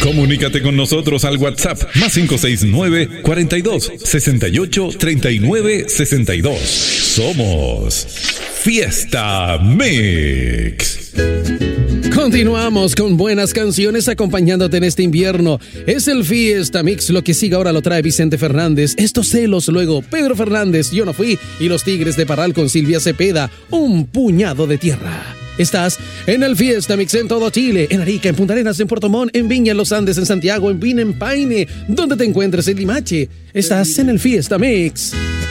Comunícate con nosotros al WhatsApp más 569-42-68-39-62. Somos Fiesta Mix. Continuamos con buenas canciones acompañándote en este invierno. Es el Fiesta Mix. Lo que sigue ahora lo trae Vicente Fernández. Estos celos, luego Pedro Fernández, Yo no fui, y Los Tigres de Parral con Silvia Cepeda, Un puñado de tierra. Estás en el Fiesta Mix en todo Chile, en Arica, en Punta Arenas, en Puerto Montt, en Viña, en Los Andes, en Santiago, en Vina, en Paine, donde te encuentres en Limache. Estás en el Fiesta Mix.